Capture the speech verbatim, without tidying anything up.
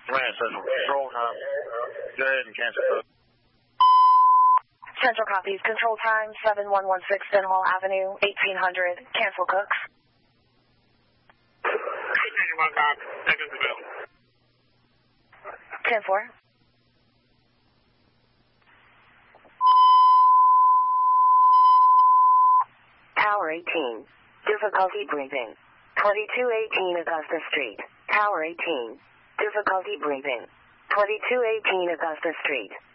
Command Central, control time. Go ahead and cancel code. Central copies. Control time, seven one one six Denhall Avenue, eighteen hundred. Cancel Cooks. ten four. Tower eighteen. Difficulty breathing. twenty-two eighteen Augusta Street. Tower eighteen. Difficulty breathing. twenty-two eighteen Augusta Street.